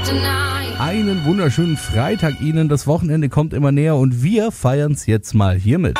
Einen wunderschönen Freitag Ihnen. Das Wochenende kommt immer näher und wir feiern es jetzt mal hiermit.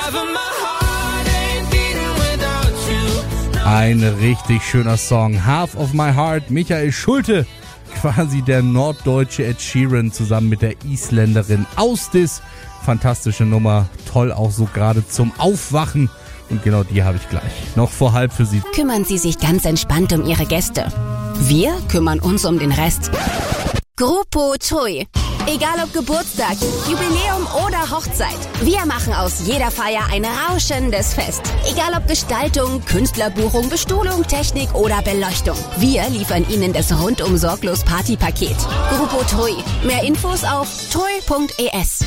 Ein richtig schöner Song. Half of My Heart, Michael Schulte. Quasi der norddeutsche Ed Sheeran zusammen mit der Isländerin Ásdís. Fantastische Nummer. Toll auch so gerade zum Aufwachen. Und genau die habe ich gleich. Noch vor halb für Sie. Kümmern Sie sich ganz entspannt um Ihre Gäste. Wir kümmern uns um den Rest. Grupo Tui. Egal ob Geburtstag, Jubiläum oder Hochzeit. Wir machen aus jeder Feier ein rauschendes Fest. Egal ob Gestaltung, Künstlerbuchung, Bestuhlung, Technik oder Beleuchtung. Wir liefern Ihnen das rundum sorglos Partypaket. Grupo Tui. Mehr Infos auf tui.es.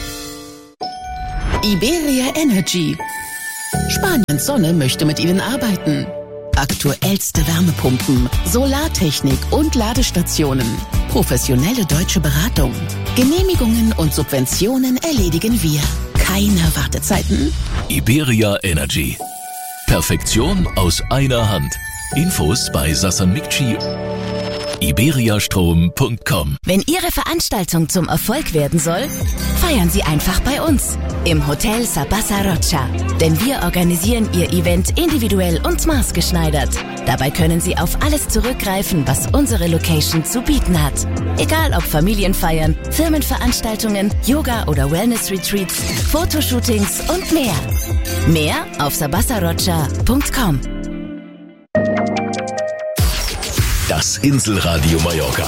Iberia Energy. Spaniens Sonne möchte mit Ihnen arbeiten. Aktuellste Wärmepumpen, Solartechnik und Ladestationen. Professionelle deutsche Beratung. Genehmigungen und Subventionen erledigen wir. Keine Wartezeiten. Iberia Energy. Perfektion aus einer Hand. Infos bei Sassan Mikci. iberiastrom.com. Wenn Ihre Veranstaltung zum Erfolg werden soll, feiern Sie einfach bei uns im Hotel Sabasa Rocha. Denn wir organisieren Ihr Event individuell und maßgeschneidert. Dabei können Sie auf alles zurückgreifen, was unsere Location zu bieten hat. Egal ob Familienfeiern, Firmenveranstaltungen, Yoga- oder Wellness-Retreats, Fotoshootings und mehr. Mehr auf sabasarocha.com. Das Inselradio Mallorca.